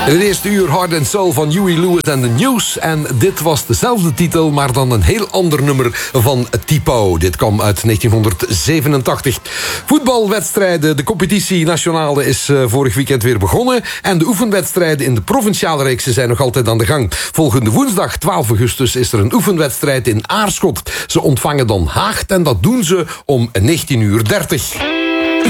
In het eerste uur Heart and Soul van Huey Lewis and the News. En dit was dezelfde titel, maar dan een heel ander nummer van Tipo. Dit kwam uit 1987. Voetbalwedstrijden, de competitie nationale is vorig weekend weer begonnen. En de oefenwedstrijden in de provinciale reeksen zijn nog altijd aan de gang. Volgende woensdag, 12 augustus, is er een oefenwedstrijd in Aarschot. Ze ontvangen dan Haagt en dat doen ze om 19:30.